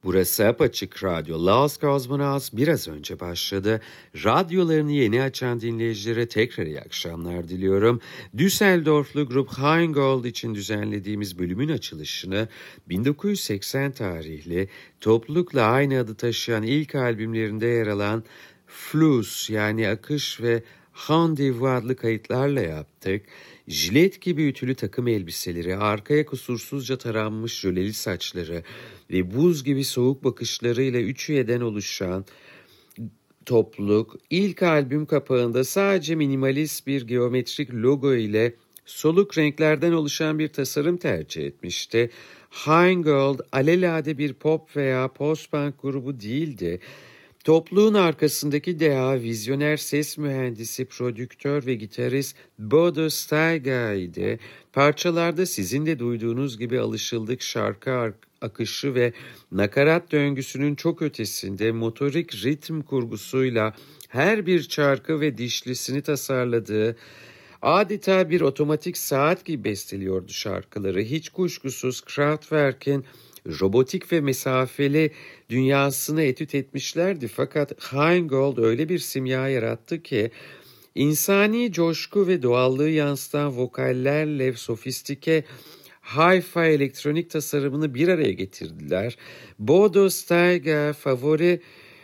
Burası Apaçık Radyo. Last Cosmonauts biraz önce başladı. Radyolarını yeni açan dinleyicilere tekrar iyi akşamlar diliyorum. Düsseldorflu grup Heingold için düzenlediğimiz bölümün açılışını 1980 tarihli toplulukla aynı adı taşıyan ilk albümlerinde yer alan Flus yani akış ve Rendezvous adlı kayıtlarla yaptık. Jilet gibi ütülü takım elbiseleri, arkaya kusursuzca taranmış jöleli saçları ve buz gibi soğuk bakışlarıyla üç üyeden oluşan topluluk ilk albüm kapağında sadece minimalist bir geometrik logo ile soluk renklerden oluşan bir tasarım tercih etmişti. Heingold alelade bir pop veya post-punk grubu değildi. Topluluğun arkasındaki deha, vizyoner ses mühendisi, prodüktör ve gitarist Bodo Steiger'di. Parçalarda sizin de duyduğunuz gibi alışıldık şarkı akışı ve nakarat döngüsünün çok ötesinde motorik ritim kurgusuyla her bir çarkı ve dişlisini tasarladığı, adeta bir otomatik saat gibi besteliyordu şarkıları. Hiç kuşkusuz Kraftwerk'in robotik ve mesafeli dünyasını etüt etmişlerdi. Fakat Heingold öyle bir simya yarattı ki insani coşku ve doğallığı yansıtan vokallerle sofistike hi-fi elektronik tasarımını bir araya getirdiler. Bodo Steiger favori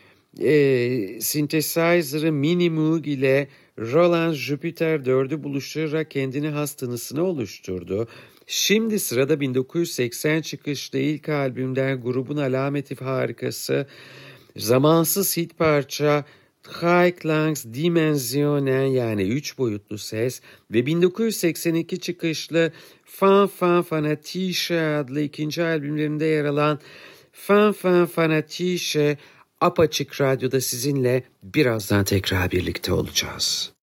synthesizer'ı Mini Moog ile Roland Jupiter 4'ü buluşturarak kendine has tınısını oluşturdu. Şimdi sırada 1980 çıkışlı ilk albümden grubun alameti harikası, zamansız hit parça Dreiklangs-Dimensionen yani 3 boyutlu ses ve 1982 çıkışlı Fan Fan Fanatische adlı ikinci albümlerinde yer alan Fan Fan Fanatische Apaçık Radyo'da sizinle birazdan tekrar birlikte olacağız.